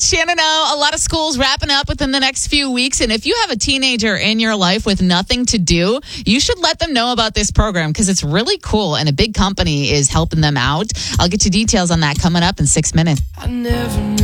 Shannon O. A lot of schools wrapping up within the next few weeks. And if you have a teenager in your life with nothing to do, you should let them know about this program because it's really cool and a big company is helping them out. I'll get you details on that coming up in 6 minutes. I never knew.